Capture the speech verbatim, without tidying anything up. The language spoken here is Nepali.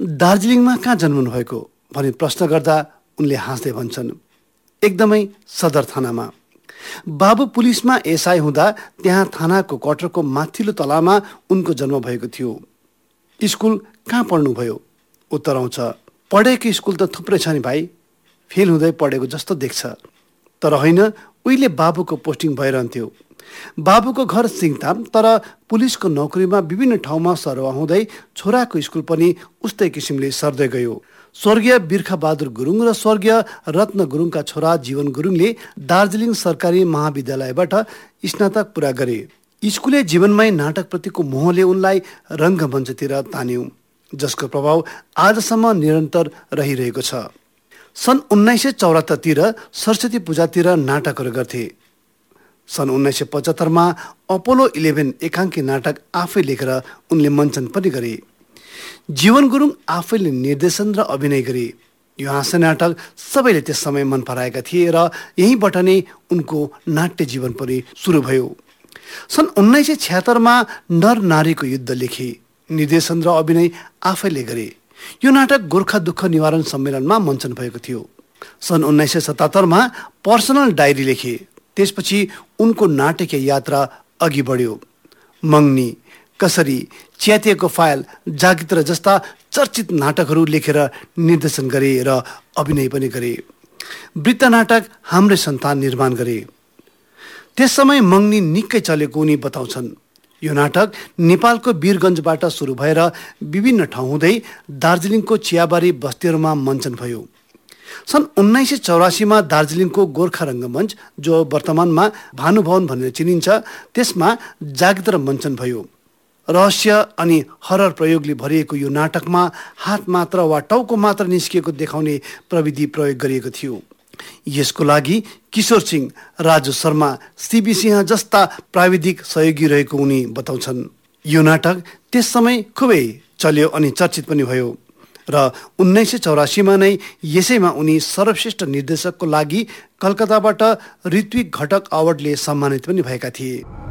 दार्जिलिङमा कहाँ जन्मनु भएको भनी प्रश्न गर्दा उनले हाँस्दै भन्छन्, एकदमै सदर थानामा। बाबु पुलिसमा एसआई हुँदा त्यहाँ थानाको क्वार्टरको माथिल्लो तलामा उनको जन्म भएको थियो। स्कुल कहाँ पढ्नुभयो? उत्तर आउँछ, पढेको स्कुल त थुप्रै छ नि भाइ, फेल हुँदै पढेको जस्तो देख्छ। तर होइन, उहिले बाबुको पोस्टिङ भइरहन्थ्यो। बाबुको घर सिङताम, तर पुलिसको नोकरीमा विभिन्न ठाउँमा सरुवा हुँदै छोराको स्कुल पनि उस्तै किसिमले सर्दै गयो। स्वर्गीय बिर्खबहादुर गुरुङ र स्वर्गीय रत्न गुरुङका छोरा जीवन गुरुङले दार्जिलिङ सरकारी महाविद्यालयबाट स्नातक पुरा गरे। स्कुले जीवनमै नाटकप्रतिको मोहले उनलाई रङ्गमञ्चतिर तान्यो, जसको प्रभाव आजसम्म निरन्तर रहिरहेको छ। सन् उन्नाइस सय चौरात्तरतिर सरस्वती पूजातिर नाटकहरू गर्थे। सन् उन्नाइस सय पचहत्तरमा अपोलो इलेभेन एकाङ्की नाटक आफै लेखेर उनले मञ्चन पनि गरे। जीवन गुरुङ आफैले निर्देशन र अभिनय गरे। यो हाँस्य नाटक सबैले त्यस समय मन पराएका थिए र यहीँबाट नै उनको नाट्य जीवन पनि सुरु भयो। सन् उन्नाइस सय छ्यात्तरमा नर नारीको युद्ध लेखे। निर्देशन र अभिनय आफैले गरे। यो नाटक गोर्खा दुःख निवारण सम्मेलनमा मञ्चन भएको थियो। सन् उन्नाइस सय सतहत्तरमा पर्सनल डायरी लेखे। त्यसपछि उनको नाटकीय यात्रा अघि बढ्यो। मङ्नी, कसरी, च्यातिएको फाइल, जागित्र जस्ता चर्चित नाटकहरू लेखेर निर्देशन गरे र अभिनय पनि गरे। वृत्त नाटक हाम्रै सन्तान निर्माण गरे। त्यस समय मङ्नी निकै चलेको उनी बताउँछन्। यो नाटक नेपालको वीरगञ्जबाट सुरु भएर विभिन्न ठाउँ हुँदै दार्जिलिङको चियाबारी बस्तीहरूमा मञ्चन भयो। सन् उन्नाइस सय चौरासीमा दार्जिलिङको गोर्खा रङ्गमञ्च, जो वर्तमानमा भानुभवन भनेर चिनिन्छ, त्यसमा जागित्र मञ्चन भयो। रहस्य अनि हरर प्रयोगले भरिएको यो नाटकमा हात मात्र वा टाउको मात्र निस्किएको देखाउने प्रविधि प्रयोग गरिएको थियो। यसको लागि किशोर सिंह, राजु शर्मा, सिबी सिंह जस्ता प्राविधिक सहयोगी रहेको उनी बताउँछन्। यो नाटक त्यस समय खुबै चल्यो अनि चर्चित पनि भयो र उन्नाइस सय चौरासीमा नै यसैमा उनी सर्वश्रेष्ठ निर्देशकको लागि कलकत्ताबाट ऋत्विक घटक अवार्डले सम्मानित पनि भएका थिए।